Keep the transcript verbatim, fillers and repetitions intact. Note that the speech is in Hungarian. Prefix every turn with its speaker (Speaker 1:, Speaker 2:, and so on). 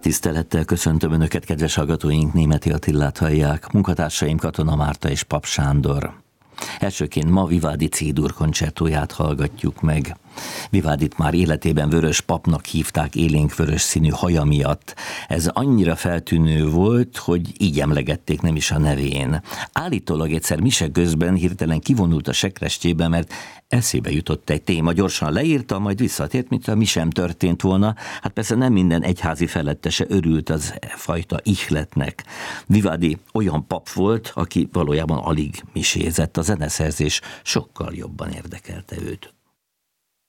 Speaker 1: Tisztelettel köszöntöm Önöket, kedves hallgatóink, Németi Attillát hallják, munkatársaim Katona Márta és Pap Sándor. Elsőként ma Vivaldi C-dur koncertóját hallgatjuk meg. Vivaldit már életében vörös papnak hívták élénk vörös színű haja miatt. Ez annyira feltűnő volt, hogy így emlegették nem is a nevén. Állítólag egyszer mise közben hirtelen kivonult a sekrestjébe, mert eszébe jutott egy téma, gyorsan leírta, majd visszatért, mint a mi sem történt volna. Hát persze nem minden egyházi felettese örült az fajta ihletnek. Vivaldi olyan pap volt, aki valójában alig misézett, a zeneszerzés sokkal jobban érdekelte őt.